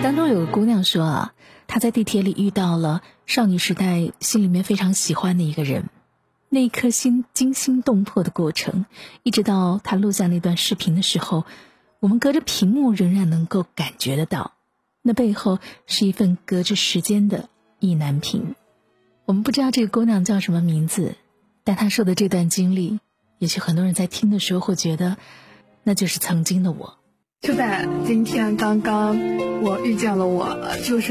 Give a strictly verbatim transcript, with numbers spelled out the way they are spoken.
当中有个姑娘说啊，她在地铁里遇到了少女时代心里面非常喜欢的一个人，那一颗心惊心动魄的过程，一直到她录下那段视频的时候，我们隔着屏幕仍然能够感觉得到，那背后是一份隔着时间的意难平。我们不知道这个姑娘叫什么名字，但她说的这段经历，也许很多人在听的时候会觉得，那就是曾经的我。 就在今天刚刚，我遇见了我就是